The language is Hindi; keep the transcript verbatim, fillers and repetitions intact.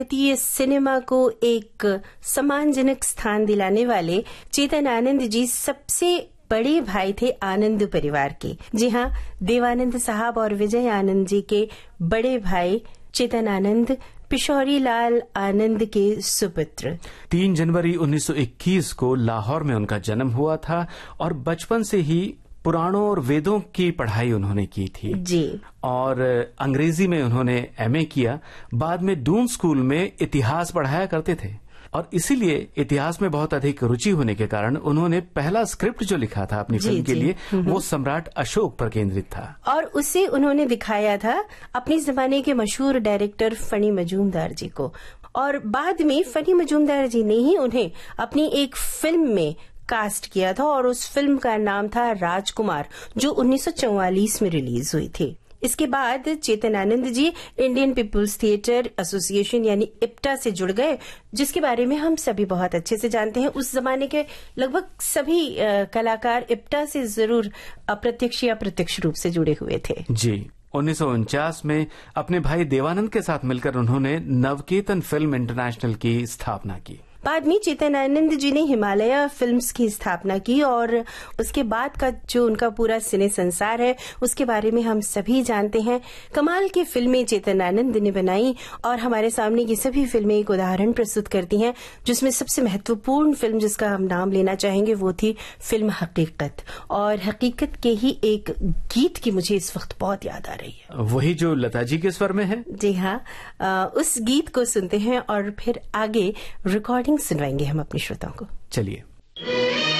भारतीय सिनेमा को एक सम्मानजनक स्थान दिलाने वाले चेतन आनंद जी सबसे बड़े भाई थे आनंद परिवार के। जी हाँ, देवानंद साहब और विजय आनंद जी के बड़े भाई चेतन आनंद पिशौरी लाल आनंद के सुपुत्र। तीन जनवरी उन्नीस सौ इक्कीस को लाहौर में उनका जन्म हुआ था और बचपन से ही पुराणों और वेदों की पढ़ाई उन्होंने की थी जी। और अंग्रेजी में उन्होंने एमए किया। बाद में डून स्कूल में इतिहास पढ़ाया करते थे और इसीलिए इतिहास में बहुत अधिक रुचि होने के कारण उन्होंने पहला स्क्रिप्ट जो लिखा था अपनी फिल्म के लिए वो सम्राट अशोक पर केंद्रित था और उसे उन्होंने दिखाया था अपने जमाने के मशहूर डायरेक्टर फनी मजूमदार जी को। और बाद में फनी मजूमदार जी ने ही उन्हें अपनी एक फिल्म में कास्ट किया था और उस फिल्म का नाम था राजकुमार, जो उन्नीस सौ चौवालीस में रिलीज हुई थी। इसके बाद Chetan Anand ji Indian people's theatre association यानी इप्टा से जुड़ गए, जिसके बारे में हम सभी बहुत अच्छे से जानते हैं। उस जमाने के लगभग सभी आ, कलाकार इप्टा से जरूर अप्रत्यक्ष या प्रत्यक्ष रूप से जुड़े हुए थे। जी। उन्नीस सौ उनचास में अपने भाई देवानंद के साथ मिलकर उन्होंने नवकेतन फिल्म इंटरनेशनल की स्थापना की। बाद में चेतन आनंद जी ने हिमालय फिल्म्स की स्थापना की और उसके बाद का जो उनका पूरा सिने संसार है उसके बारे में हम सभी जानते हैं। कमाल की फिल्में चेतन आनंद ने बनाई और हमारे सामने ये सभी फिल्में एक उदाहरण प्रस्तुत करती हैं, जिसमें सबसे महत्वपूर्ण फिल्म जिसका हम नाम लेना चाहेंगे वो थी फिल्म हकीकत। और हकीकत के ही एक गीत की मुझे इस वक्त बहुत याद आ रही है, वही जो लता जी के स्वर में है। जी हाँ, आ, उस गीत को सुनते हैं और फिर आगे रिकॉर्डिंग सुनवाएंगे हम अपने श्रोताओं को। चलिए।